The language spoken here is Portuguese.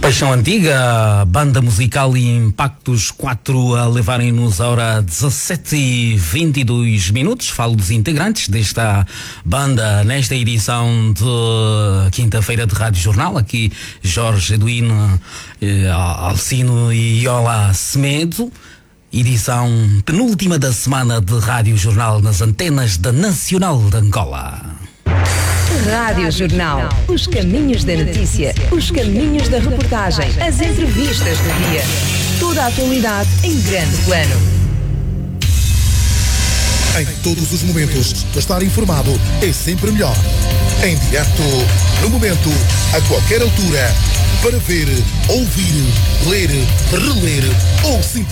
Paixão Antiga, banda musical e Impactos 4 a levarem-nos a hora 17h22. Falo dos integrantes desta banda nesta edição de quinta-feira de Rádio Jornal. Aqui Jorge Eduino, Alcino e Iola Semedo. Edição penúltima da semana de Rádio Jornal nas antenas da Nacional de Angola. Rádio Jornal. Os caminhos da notícia, os caminhos da reportagem, as entrevistas do dia. Toda a atualidade em grande plano. Em todos os momentos, estar informado é sempre melhor. Em direto, no momento, a qualquer altura, para ver, ouvir, ler, reler ou simplesmente